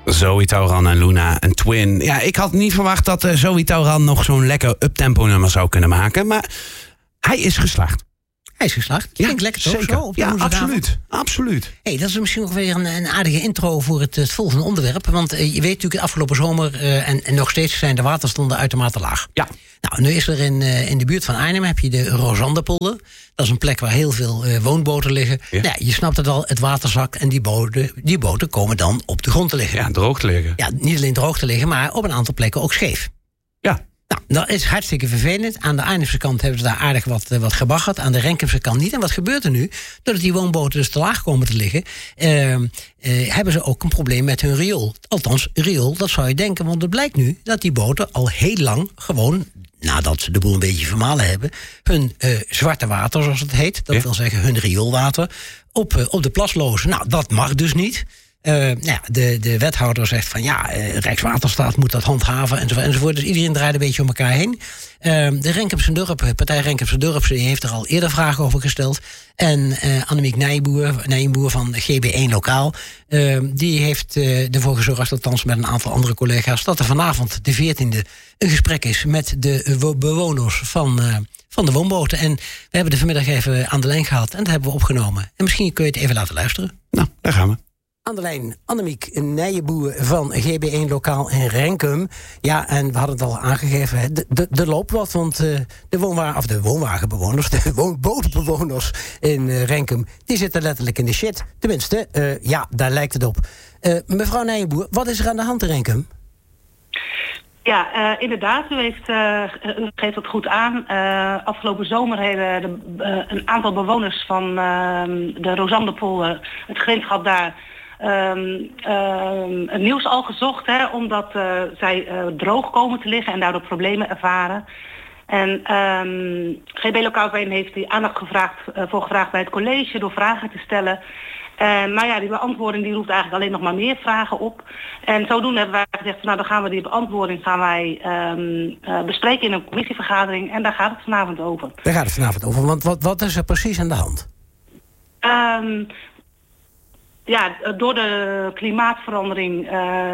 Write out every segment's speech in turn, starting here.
Zoe Tauran en Luna, een twin. Ja, ik had niet verwacht dat Zoe Tauran nog zo'n lekker uptempo nummer zou kunnen maken. Maar hij is geslaagd. Hij is geslaagd. Klinkt lekker toch? Zeker. Zo, op de Absoluut. Hey, dat is misschien nog weer een aardige intro voor het volgende onderwerp. Want je weet natuurlijk, afgelopen zomer en nog steeds zijn de waterstanden uitermate laag. Ja. Nou, nu is er in de buurt van Arnhem heb je de Rosandepolder. Dat is een plek waar heel veel woonboten liggen. Ja. Nou, je snapt het al, het water zakt en die boten komen dan op de grond te liggen. Ja, droog te liggen. Ja, niet alleen droog te liggen, maar op een aantal plekken ook scheef. Ja. Nou, dat is hartstikke vervelend. Aan de Arnhemse kant hebben ze daar aardig wat gebaggerd. Aan de Renkemse kant niet. En wat gebeurt er nu? Doordat die woonboten dus te laag komen te liggen, hebben ze ook een probleem met hun riool. Althans, riool, dat zou je denken. Want het blijkt nu dat die boten al heel lang gewoon, nadat ze de boel een beetje vermalen hebben, hun zwarte water, zoals het heet, dat wil zeggen hun rioolwater, op de plas lozen. Nou, dat mag dus niet. De wethouder zegt van Rijkswaterstaat moet dat handhaven enzovoort. Dus iedereen draait een beetje om elkaar heen. De Renkemse Dorp, partij Renkemse Dorp, heeft er al eerder vragen over gesteld. En Annemiek Nijenboer van GB1 Lokaal, die heeft ervoor gezorgd, althans met een aantal andere collega's, dat er vanavond de 14e een gesprek is met de bewoners van de woonboten. En we hebben de vanmiddag even aan de lijn gehad en dat hebben we opgenomen. En misschien kun je het even laten luisteren. Nou, daar gaan we. Aan de lijn Annemiek Nijenboer van GB1 Lokaal in Renkum. Ja, en we hadden het al aangegeven, er loopt wat, want de woonwagenbewoners, de woonbootbewoners in Renkum, die zitten letterlijk in de shit. Tenminste, daar lijkt het op. Mevrouw Nijenboer, wat is er aan de hand in Renkum? Ja, inderdaad, u geeft dat goed aan. Afgelopen zomer hebben een aantal bewoners van de Rosandepolder, het gemeenschap daar, het nieuws al gezocht, omdat zij droog komen te liggen en daardoor problemen ervaren. En GB Lokaal 1 heeft die aandacht gevraagd bij het college door vragen te stellen. Maar die beantwoording die roept eigenlijk alleen nog maar meer vragen op. En zodoende hebben wij gezegd, dan gaan we die beantwoording bespreken in een commissievergadering. En daar gaat het vanavond over. Daar gaat het vanavond over, want wat is er precies aan de hand? Door de klimaatverandering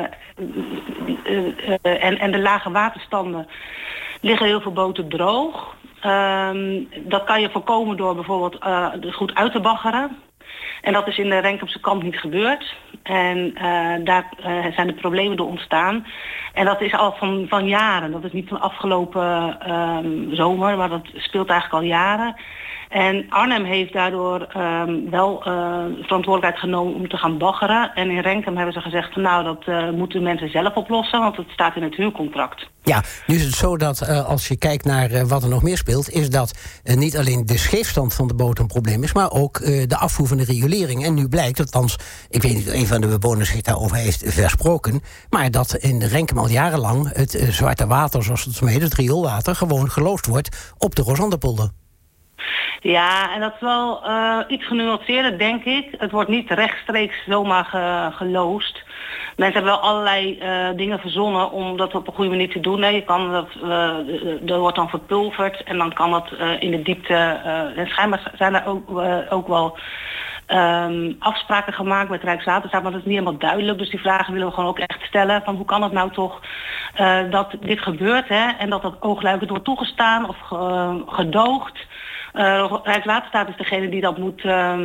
en de lage waterstanden liggen heel veel boten droog. Dat kan je voorkomen door bijvoorbeeld goed uit te baggeren. En dat is in de Renkemse kant niet gebeurd. En daar zijn de problemen door ontstaan. En dat is al van jaren. Dat is niet van afgelopen zomer, maar dat speelt eigenlijk al jaren. En Arnhem heeft daardoor wel verantwoordelijkheid genomen om te gaan baggeren. En in Renkum hebben ze gezegd, dat moeten mensen zelf oplossen, want het staat in het huurcontract. Ja, nu is het zo dat als je kijkt naar wat er nog meer speelt, is dat niet alleen de scheefstand van de boot een probleem is, maar ook de afvoer van de riolering. En nu blijkt, althans, ik weet niet, een van de bewoners zich daarover heeft versproken, maar dat in Renkum al jarenlang het zwarte water, zoals het zo heet, het rioolwater, gewoon geloosd wordt op de Rosandepolder. Ja, en dat is wel iets genuanceerder, denk ik. Het wordt niet rechtstreeks zomaar geloosd. Mensen hebben wel allerlei dingen verzonnen om dat op een goede manier te doen. Je kan dat wordt dan verpulverd en dan kan dat in de diepte. En schijnbaar zijn er ook wel afspraken gemaakt met Rijkswaterstaat, maar dat is niet helemaal duidelijk. Dus die vragen willen we gewoon ook echt stellen. Van hoe kan het nou toch dat dit gebeurt, en dat oogluikend wordt toegestaan of gedoogd. Rijkswaterstaat is degene die dat moet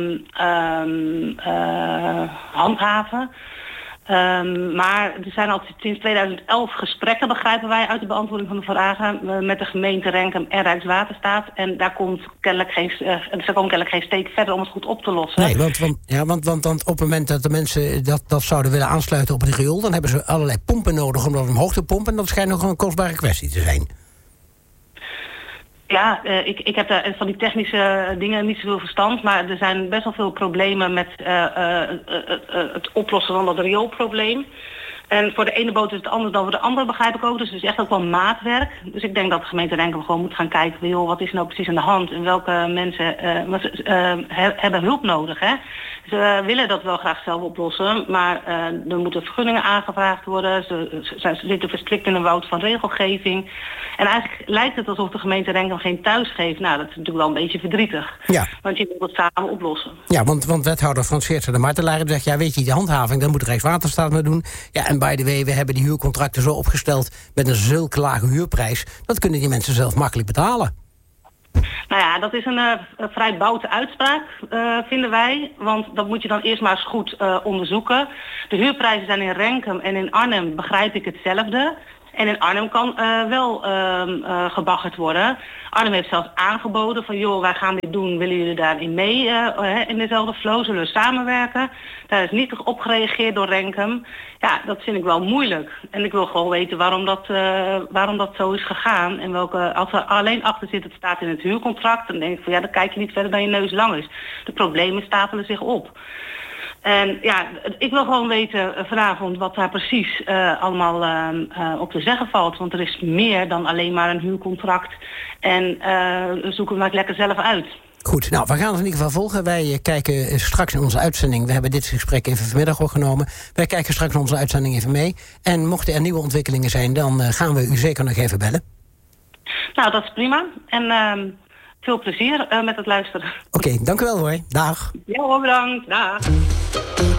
handhaven. Maar er zijn al sinds 2011 gesprekken, begrijpen wij, uit de beantwoording van de vragen met de gemeente Renkum en Rijkswaterstaat. En daar komt kennelijk geen steek verder om het goed op te lossen. Nee, want op het moment dat de mensen dat zouden willen aansluiten op het riool, dan hebben ze allerlei pompen nodig om dat omhoog te pompen. En dat schijnt nog een kostbare kwestie te zijn. Ja, ik heb daar van die technische dingen niet zoveel verstand, maar er zijn best wel veel problemen met het oplossen van dat rioolprobleem. En voor de ene boot is het anders dan voor de andere, begrijp ik ook. Dus het is echt ook wel maatwerk. Dus ik denk dat de gemeente Renkum gewoon moet gaan kijken, wat is nou precies aan de hand? En welke mensen hebben hulp nodig, Ze willen dat wel graag zelf oplossen, maar er moeten vergunningen aangevraagd worden. Ze zitten verstrikt in een woud van regelgeving. En eigenlijk lijkt het alsof de gemeente Renkum geen thuis geeft. Nou, dat is natuurlijk wel een beetje verdrietig. Ja. Want je wilt het samen oplossen. Ja, want wethouder Frans Geertsen de Martelaar zegt, weet je, die handhaving, dat moet Rijkswaterstaat maar doen. Ja, en En by the way, we hebben die huurcontracten zo opgesteld met een zulke lage huurprijs. Dat kunnen die mensen zelf makkelijk betalen. Nou ja, dat is een vrij boute uitspraak, vinden wij. Want dat moet je dan eerst maar eens goed onderzoeken. De huurprijzen zijn in Renkum en in Arnhem, begrijp ik, hetzelfde. En in Arnhem kan wel gebaggerd worden. Arnhem heeft zelfs aangeboden van joh, wij gaan dit doen, willen jullie daarin mee in dezelfde flow, zullen we samenwerken? Daar is niet op gereageerd door Renkum. Ja, dat vind ik wel moeilijk. En ik wil gewoon weten waarom dat zo is gegaan. En als er alleen achter zit, het staat in het huurcontract, dan denk ik van ja, dan kijk je niet verder dan je neus lang is. De problemen stapelen zich op. En ja, ik wil gewoon weten vanavond wat daar precies allemaal op te zeggen valt. Want er is meer dan alleen maar een huurcontract. En zoeken we maar lekker zelf uit. Goed, nou, we gaan het in ieder geval volgen. Wij kijken straks in onze uitzending. We hebben dit gesprek even vanmiddag opgenomen. Wij kijken straks in onze uitzending even mee. En mochten er nieuwe ontwikkelingen zijn, dan gaan we u zeker nog even bellen. Nou, dat is prima. En veel plezier met het luisteren. Oké, dank u wel hoor. Dag. Ja hoor, bedankt. Dag.